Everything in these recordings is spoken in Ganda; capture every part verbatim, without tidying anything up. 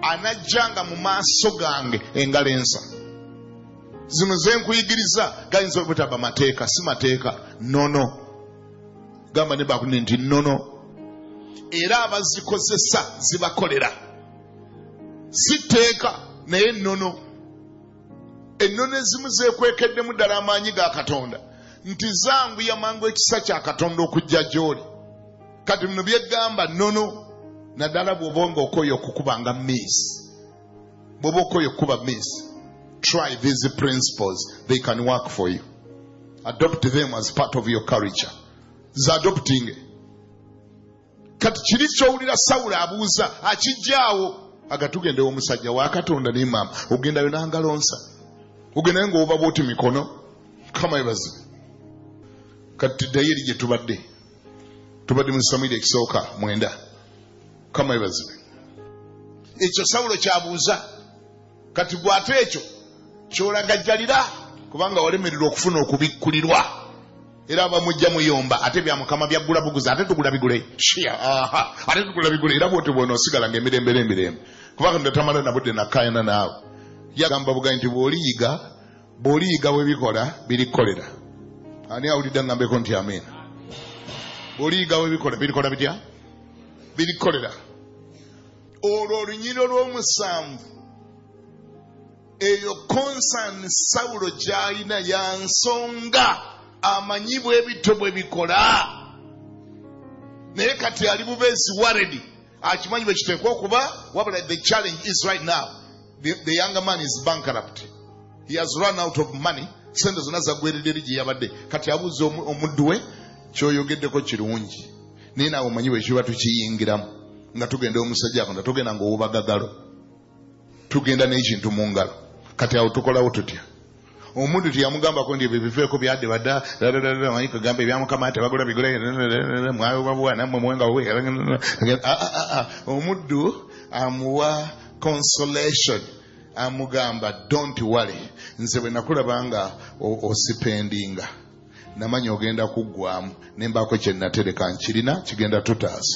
anajjanga mu maaso gange engalo ensa. Zino ze nkuyigiriza gayinza obutaba mateeka, si mateeka, nono. Gamba ne bakune nti nono. Era abazikozesa zibakolera. Si teeka naye nono. Ennono ezimu zekwekeddemu ddala amaanyi ga Katonda nti zangu yamangu ekisa kya Katonda okujja gy'oli. Kati bino byegamba nono naddala bw'oba ng'okoye okukubanga miss. Bw'oba okoye okukuba miss, try these principles, they can work for you. Adopt them as part of your culture. Za adopting. Kati kiri ky'owulira Sawulo abuuza akijjaawo agatugende omusajja wa Katonda ne maama ogendayo n'angalonsa. Ugenayo ng'oba bw'oti mikono kama ebazi. Kati dayeri gye tubadde tubadde mu Samwiri ekisooka mwenda kama ebazi. Ekyo Sawulo kyabuuza. Kati bw'ate ekyo ky'olagajjalira kubanga walemererwa okufuna okubikkulirwa. Era abamujja muyomba ate bya Mukama byaggula buguza ate tugula bigule. Shia aha ate tugula bigule era bw'oti bw'ono osigala ng'emirembe emirembe. Kubanga ndatamala nabudde nakkaayana naawe. Yagamba buga nti bw'oliyiga bw'oliyiga bwe bikola birikkolera. Ani awulidde ngambeko nti amen. Bw'oliyiga bwe bikola birikola bitya? Birikkolera. Olwo olunyiro lw'omusanvu eyo concern Sawulo gy'alina ya nsonga amanyi bw'ebito bwe bikola. Naye kati ali bubeezi worried akimanyi bwe kiteekwa okuba wabula the challenge is right now. The, the younger man is bankrupt. He has run out of money. Sente zonna zaggweredde gye yabadde. Kati abuuza omuddu we ky'oyogeddeko kirungi. Naye naawe omanyi bwe kiba tukiyingiramu nga tugenda omusajja akonda tugenda ng'owubagagalo. Tugenda n'ekintu mu ngalo. Kati awo tukolawo tutya? Omuntu tiyamugambako nti ebyo biveeko byadde badda manyi kagamba ebya Mukama tebagula bigule mwayobabuwa nammwe mwenga we. Omuddu amuwa consolation. Amugamba don't worry. Nze bwe nakulabanga osipendinga namanya ogenda kuggwamu nembaako kye natereka nkirina kigenda tutaasa.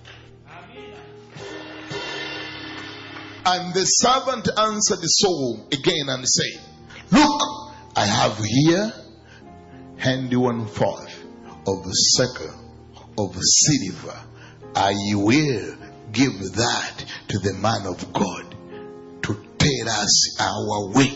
And the servant answered the soul again and said, look, I have here handy one fourth of a shekel of silver. I will give that to the man of God to tell us our way.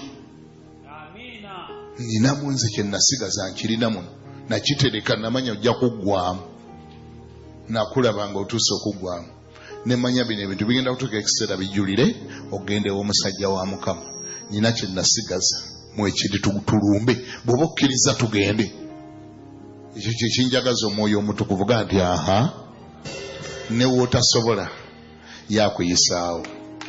Ninamu nze kye nasigaza nkirina muno nakitereka namanya ojja kuggwamu nakulabanga otuuse okuggwamu nemanya bino ebintu bigenda kutuuka ekiseera bijulire ogende omusajja wa Mukama. Nina kye nasigaza mwekiri tulumbe bw'oba okkiriza tugende. Ekyo kye kinjagaza omwoyo omutukuvu ga nti aha ne wootasobola yakuyisaawo.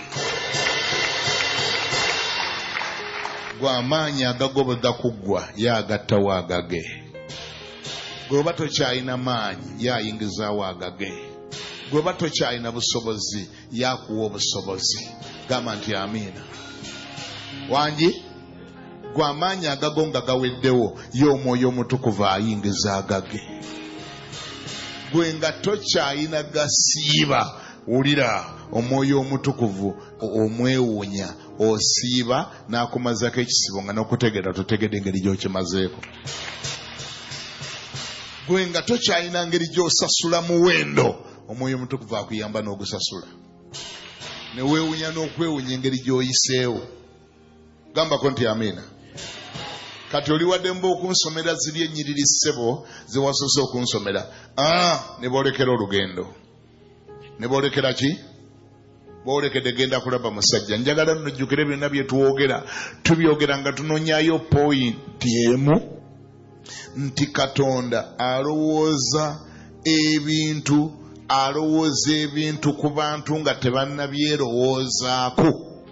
Gw'amaanyi agagoboda kuggwa yagattawo agage. Gw'oba tokyalina maanyi yayingizaawo agage. Gw'oba tokyalina busobozi yakuwa obusobozi. Gamba nti amiina. Wangi gw'amaanyi agago nga gaweddewo y'omwoyo omutukuvu ayingiza agage. Gwe nga tokyalina gasiiba wulira omwoyo omutukuvu omwewuunya osiiba n'akumazako ekisibo nga n'okutegeera totegedde engeri gy'okimazeeko. Gwe nga tokyalina ngeri gy'osasula muwendo omwoyo omutukuvu akuyamba n'ogusasula. Ne weewuunya n'okwewuunya engeri gy'oyiseewo. Gambako nti amiina. Kati oli waddemba okunsomera ziri ennyiriri ssebo ze wasoose okunsomera. Ah, ne boolekera olugendo. Ne boolekera ki? Boolekedde genda kulaba musajja. Njagala nnojjukire byonna bye tuwogera tubyogera nga tunoonyayo pointi emu nti Katonda alowooza ebintu alowooza ebintu ku bantu nga tebannabyerowoozaako.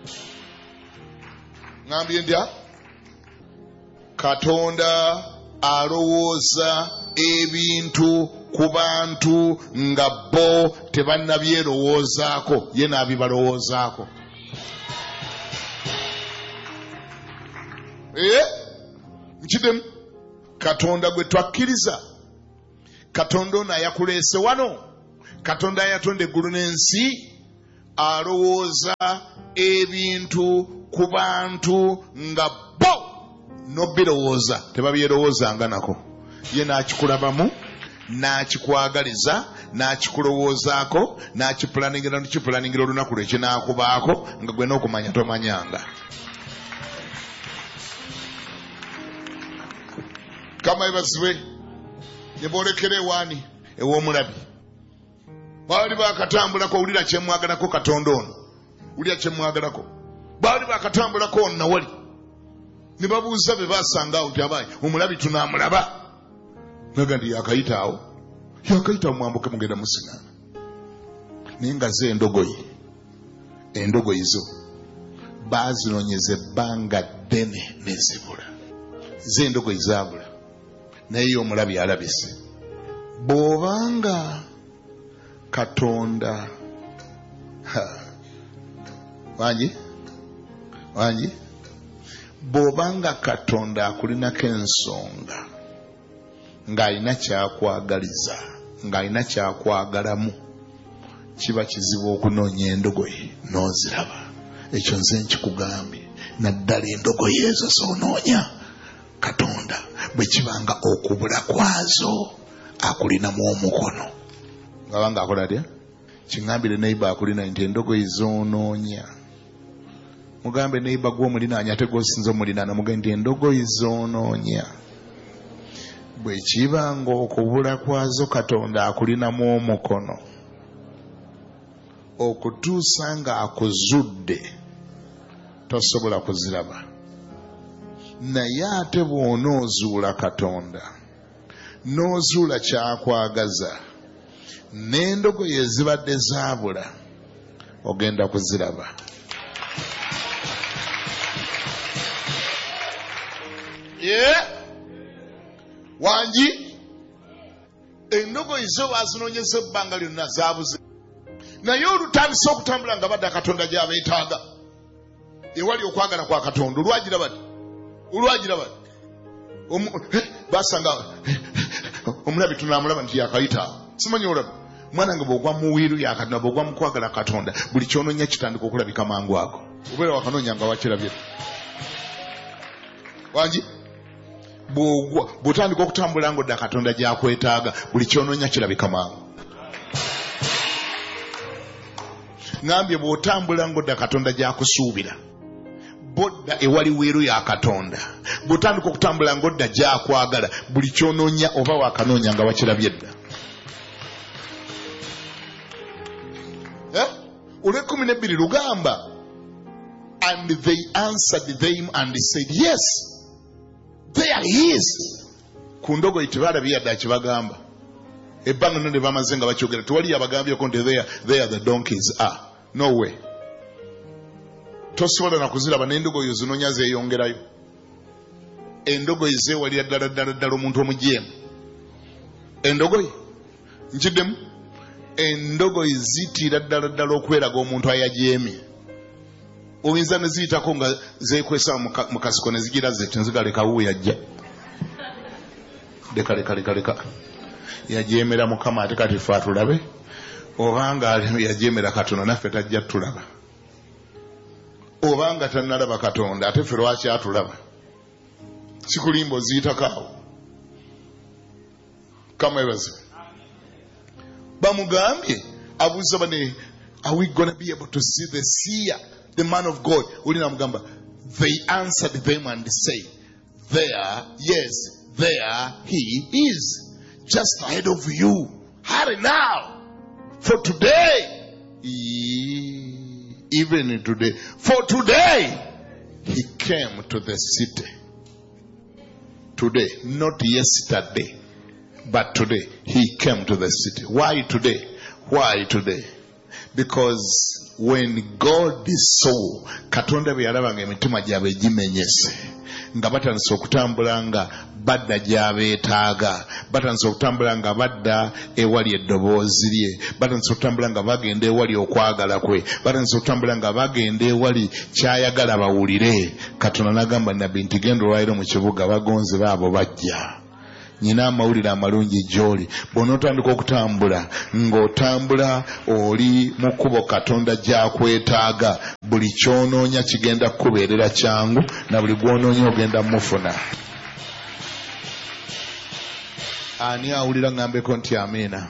Ngambye ndya Katonda alowooza ebintu ku bantu nga bo tebannabyerowoozaako ye n'abibalowoozaako. Eh? Nkidemu Katonda gwe twakkiriza. Katonda ono ayakuleese wano. Katonda ayatonda eggulu n'ensi alowooza ebintu ku bantu nga bo nobirowooza tebabyerowoozanga nako. Ye n'akikulabamu n'akikwagaliza n'akikulowoozaako n'akipulaningira n'kipulaningira olunaku lwe kinaakubaako nga gwe n'okumanya tomanyanga. Kama ebazibwe ne boolekera ewaani ew'omulabi baali baakatambulako wulira kyemwagalako Katonda ono wulira kyemwagalako baali baakatambulako ono nawali ne babuuza be baasanga awo nti abaye omulabi tunaamulaba naga ndi yakayitaawo yakayitaawo mwambuke mugenda musinaana naye nga ze endogoyi endogoyi zo baazinoonyeza ebbanga ddene nezibula ze endogoyi zaabula naye omulabi alabise. Bw'obanga Katonda wangi wangi bw'obanga Katonda akulinako ensonga ng'alina kyakwagaliza ng'alina kyakwagalamu kiba kizibu okunoonya endogoyi n'oziraba. Ekyo nze nkikugambye naddala endogoyi ezo z'onoonya Katonda bwe kibanga okubula kwazo akulinamu omukono ngabanga akola atya kiŋambire neiba akulina nti endogoyi zoonoonya mugambe neiba gw'omulinaanya ate gw'osinza omulinaana mugambe nti endogoyi zoonoonya bwe kibanga okubula kwazo Katonda akulinamu omukono okutuusa nga akuzudde tosobola kuziraba. Naye ate bw'onoozuula Katonda n'ozuula kyakwagaza n'endogoyi ezibadde zaabula ogenda kuziraba. Yeah. Wangi endogoyi zo baazinoonyeza ebbanga lyonna zaabuze naye olutandise okutambula nga badda Katonda gy'abeetaaga ewali okwagala kwa Katonda olwagira bati olwagira bati basanga omulabi tunaamulaba nti yakayita simanyi olaba mwana nga bw'ogwa mu wiiru ya Katonda bw'ogwa mu kwagala Katonda buli kyonoonya kitandika okulabika mangu ago obeera wakanoonya nga wakirabye. Wangi bw'otandika okutambula ng'odda Katonda gy'akwetaaga buli kyonoonya kirabika mangu. Ngambye bw'otambula ng'odda Katonda gy'akusuubira bodda ewali wiiru ya Katonda bw'otandika okutambula ng'odda gy'akwagala buli kyonoonya oba wakanoonya nga wakirabye dda. Olw'ekkumi n'ebbiri lugamba and they answered them and said yes there he is. Ku ndogoyi tebalabye yadde akibagamba ebbanga nno ne bamaze nga bakyogera tewali yabagambyeko nti there there the donkeys are no way. Tosobola na kuziraba n'endogoyi zinoonya zeeyongerayo. Endogoyi zeewalira ddala ddala ddala omuntu omujeemu. Endogoyi nkiddemu endogoyi zitiira ddala ddala okweraga omuntu ayajeemye. Oyinza ne ziyitako nga zeekwesa mu kasiko ne zigira zeti nzigaleka wuwe yajja leka leka leka leka yajeemera Mukama ate kati ffe atulabe obanga yajeemera Katonda naffe tajja tulaba obanga tannalaba Katonda ate ffe lwaki atulaba sikulimba oziyitako awo kama ebaze bamugambye abuuza bane are we gonna be able to see the seer the man of God ulina mugamba they answered them and say there yes there he is just ahead of you hurry now for today even today for today he came to the city today not yesterday but today he came to the city. Why today? Why today? Because when God saw Katonda bwe yalabanga emitima gyabwe gimenyese nga batandise okutambula nga badda gy'abeetaaga batandise okutambula nga badda ewali eddoboozi lye batandise okutambula nga bagenda ewali okwagala kwe batandise okutambula nga bagenda ewali kyayagala bawulire Katonda n'agamba nabbi nti genda olwaliro mu kibuga bagonze baabo bajja nyina amawulire amalungi gy'oli. Bw'onootandika okutambula ng'otambula oli mu kkubo Katonda gy'akwetaaga, buli ky'onoonya kigenda kukubeerera kyangu na buli gw'onoonya ogenda mufuna. Ani awulira ngambeko nti amiina?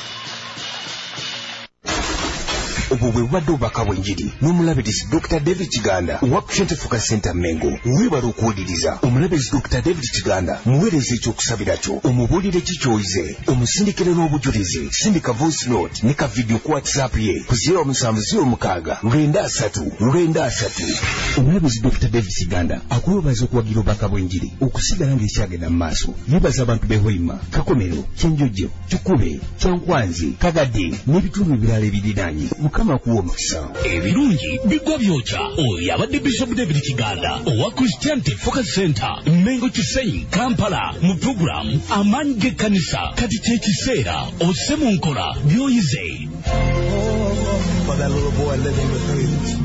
Obwo bwe bubadde obubaka bw'enjiri n'omulabirizi Doctor David Kiganda owa Christian Focus Center Mengo. Weebala okuwuliriza omulabirizi Doctor David Kiganda muweereza ekyokusabira kyo, omubuulire kikyoyize, omusindikire n'obujulizi. Sindika voice note ne ka video ku WhatsApp ye ku zero musanvu zero mukaaga lwenda asatu lwenda asatu. Omulabirizi Doctor David Kiganda akuweebaza okuwagira obubaka bw'enjiri okusigala ng'ekyagenda mu maaso. Yeebaza abantu b'e Hoima, Kakomero, Kyenjojo, Kikube, Kyankwanzi, Kagadde n'ebitundu ebirala ebiriraanye. Mukama kuwa omukisa. Ebirungi bigwa byokya. Oyo abadde Bishop David Kiganda owa Christian Focus Center Mengo Kisenyi Kampala mu program Amaanyi g'ekkanisa. Kati kye kiseera osse mu nkola by'oyize.